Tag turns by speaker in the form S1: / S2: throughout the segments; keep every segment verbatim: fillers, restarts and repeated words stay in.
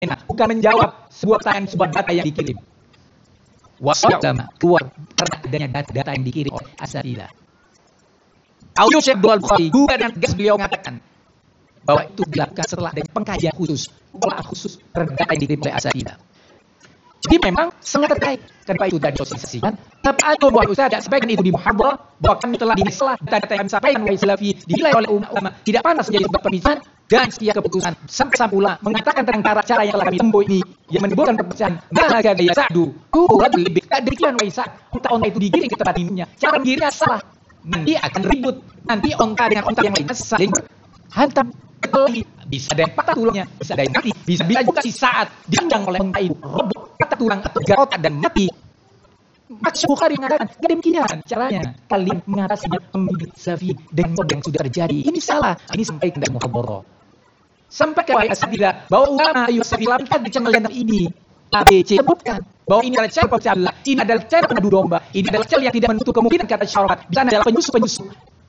S1: Nah, bukan menjawab sebuah pertanyaan, sebuah data yang dikirim. Wasya'lama keluar karena adanya data-data yang dikirim oleh asatidzah. Audio Syekh Abdul Bukhari juga dan tegas beliau mengatakan bahwa itu dilakukan setelah ada pengkajian khusus, pola khusus terhadap data yang dikirim oleh asatidzah. Jadi memang sangat terkait. Kenapa itu tadi sosialisasikan? Tapi atau bahwa Ustaz tidak sampaikan itu di muhadharah, bahwa kami telah disalah data-data yang disampaikan oleh Salafi dinilai oleh umat tidak pantas menjadi sebab pemisahan dan setiap keputusan sampai sampula mengatakan tentang cara-cara yang telah kami tempuh ini yang menimbulkan perpecahan. Maka dia sa'du kuat lebih tak demikian Waisak. Onta-onta itu digiring ke tempat minumnya. Cara mengiringnya salah. Nanti akan ribut. Nanti onta dengan onta yang lain saling hantam. Bisa ada yang patah tulangnya, bisa ada yang mati, bisa bisa juga si saat diundang oleh onta itu robot patah tulang atau garotak dan mati. Maksud Bukhari mengatakan tidak demikian caranya kalian mengatasi pembidik Salafi dengan model yang sudah terjadi. Ini salah. Ini sampai ke muhadharah. Sampai ke wahai asatidzah bahwa ulama ayu Salafi lakukan di channel yang ini. A B C sebutkan bahwa ini adalah cara pecah belah, ini adalah cara pengadu domba, ini adalah cara yang tidak menutup kemungkinan kata syarakat. Di sana adalah penyusup-penyusup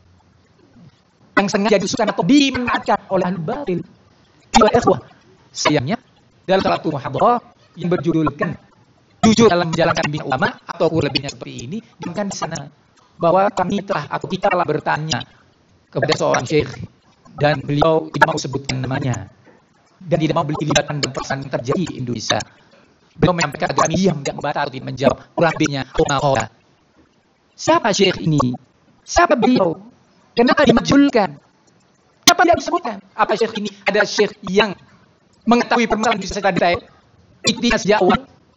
S1: yang sengaja disusun atau dimanfaatkan oleh ahli batil. Ikhwah ikhwah, sayangnya dalam salah satu muhadharah yang berjudulkan jujur dalam menjalankan bina ulama atau kurang lebihnya seperti ini, bukan di sana bahwa kami telah atau kita telah bertanya kepada seorang syekh dan beliau tidak mau sebutkan namanya dan tidak mau dilibatkan dalam persoalan yang terjadi di Indonesia. Beliau menyampaikan agar kami diam dan membantah atau tidak menjawab kurang lebihnya Allah. Siapa syekh ini? Siapa beliau? Kenapa dimajulkan? Kenapa tidak disebutkan? Apa syekh ini ada syekh yang mengetahui permasalahan bisa secara detail? Ikhtiar sejak awal.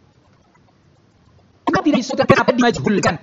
S1: Kenapa tidak disebutkan? Kenapa dimajulkan?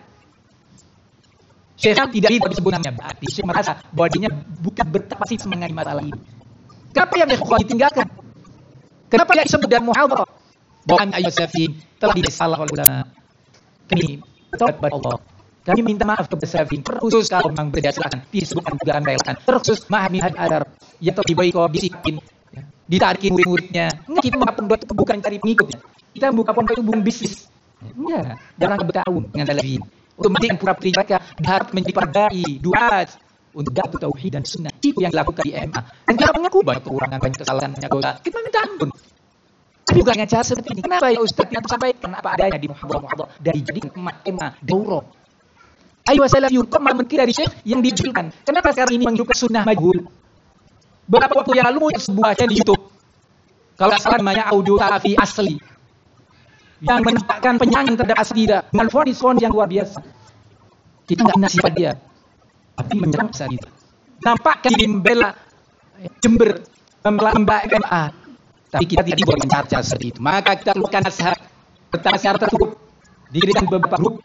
S1: Syekh tidak disebut namanya. Berarti syekh merasa bahwa dia bukan berkapasitas mengenai masalah ini. Kenapa yang syekh ditinggalkan? Kenapa tidak disebut dalam muhadharah? Bahwa ayu Salafi telah disalah oleh ulama. Kami bertobat kepada Allah. Kami minta maaf kepada Salafi, terkhusus kalau memang berbeda silakan disebutkan juga anda silakan. Terkhusus mahami hadar yang telah dibaiko disiplin, ditarikin murid-muridnya. Enggak, kita membuka pondok itu bukan cari pengikutnya. Kita membuka pondok itu bukan bisnis. Enggak, dalam bertahun dengan Salafi. Untuk menjadikan pura-puri mereka berharap menjadi para dai, duat untuk dakwah tauhid dan sunnah. Itu yang dilakukan di M A. Dan kita mengaku banyak kekurangan, banyak kesalahan, banyak dosa. Kita minta ampun. Tapi bukan dengan cara seperti ini. Kenapa ya Ustaz tidak sampaikan apa adanya di muhadharah-muhadharah dari jadi tema daurah. Ayo Salafi kok malah mengkira dari syekh yang dijulkan. Kenapa sekarang ini menghidupkan sunnah majhul? Beberapa waktu yang lalu muncul sebuah channel di YouTube. Kalau salah namanya audio Salafi asli. Yang menampakkan penyanyi terhadap asatidzah dengan fonis-fonis yang luar biasa. Kita enggak nasihat dia. Tapi menyerang asatidzah. Nampakkan membela Jember, membela M A. Tapi kita tidak boleh mencarca seperti itu. Maka kita keluarkan nasihat. Pertama secara tertutup. Didirikan beberapa grup.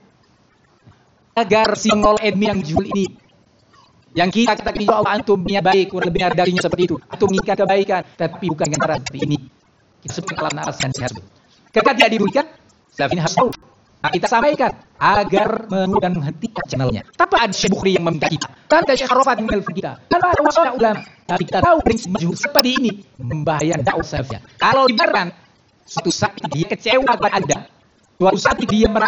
S1: Agar si pengol admin yang jul ini. Yang kita katakan insya Allah antum punya baik. Kurang lebih darinya seperti itu. Antum menginginkan kebaikan. Tapi bukan dengan cara seperti ini. Kita sebutkan alam naras dan sehat. Ketika tidak diberikan. Salafi harus tahu. Nah, kita sampaikan. Agar mengurangi dan menghentikan channelnya. Tapi ada Syekh Bukhari yang meminta kita. Tanpa Syekh Arafat yang menelpon kita. Tanpa ada masalah ulama. Tapi kita tahu prinsip majhul seperti ini membahayakan dakwah salafiyah. Kalau dibiarkan suatu saat dia kecewa kepada Anda, suatu saat dia merasa